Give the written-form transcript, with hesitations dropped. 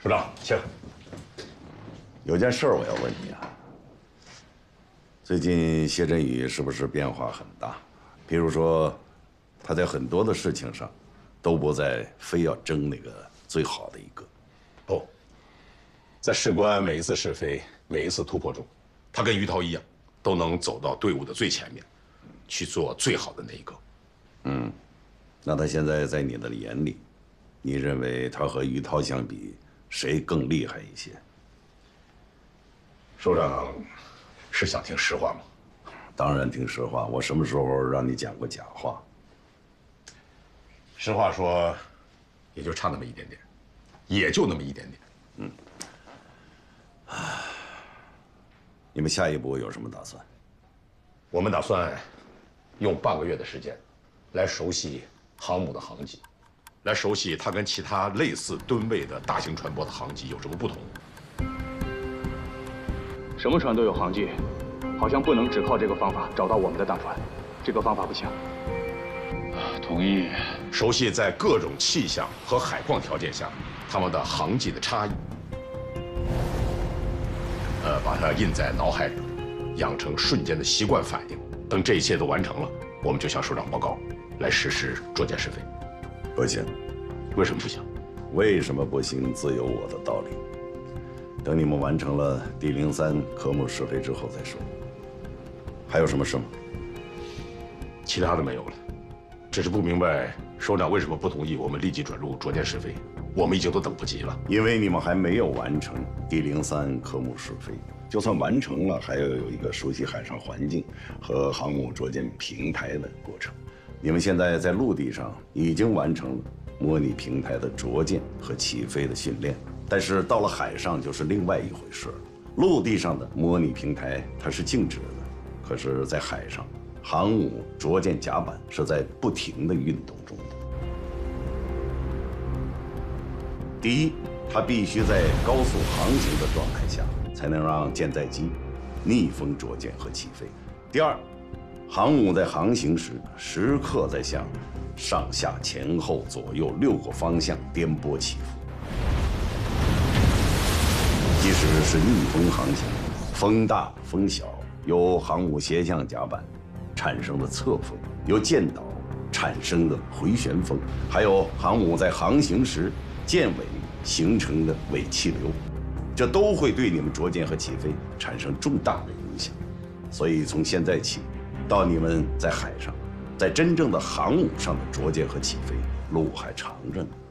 署长，请。 有件事我要问你啊。最近谢振宇是不是变化很大？比如说，他在很多的事情上，都不再非要争那个最好的一个。 不，在事关每一次是非、每一次突破中，他跟于涛一样，都能走到队伍的最前面，去做最好的那一个。 那他现在在你的眼里，你认为他和于涛相比，谁更厉害一些？ 首长是想听实话吗？ 当然听实话，我什么时候让你讲过假话？ 实话说，也就差那么一点点，也就那么一点点。 你们下一步有什么打算？ 我们打算用半个月的时间，来熟悉航母的航迹，来熟悉它跟其他类似吨位的大型船舶的航迹有什么不同。 什么船都有航迹，好像不能只靠这个方法找到我们的大船，这个方法不行。 同意。 熟悉在各种气象和海况条件下，它们的航迹的差异。把它印在脑海里，养成瞬间的习惯反应。等这一切都完成了，我们就向首长报告，来实施捉奸是非。 不行。 为什么不行？ 为什么不行？自有我的道理。等你们完成了第03科目是非之后再说。还有什么事吗？ 其他的没有了，只是不明白首长为什么不同意我们立即转入捉奸是非。我们已经都等不及了。 因为你们还没有完成第03科目是非，就算完成了，还要有一个熟悉海上环境和航母捉奸平台的过程。你们现在在陆地上已经完成了模拟平台的着舰和起飞的训练，但是到了海上就是另外一回事了。陆地上的模拟平台它是静止的，可是在海上，航母着舰甲板是在不停的运动中的。第一，它必须在高速航行的状态下，才能让舰载机逆风着舰和起飞。第二，航母在航行时时刻在向上下前后左右6个方向颠簸起伏。即使是逆风航行，风大风小，由航母斜向甲板产生的侧风，由舰岛产生的回旋风，还有航母在航行时舰尾形成的尾气流，这都会对你们着舰和起飞产生重大的影响。所以从现在起，到你们在海上，在真正的航母上的着舰和起飞，路还长着呢。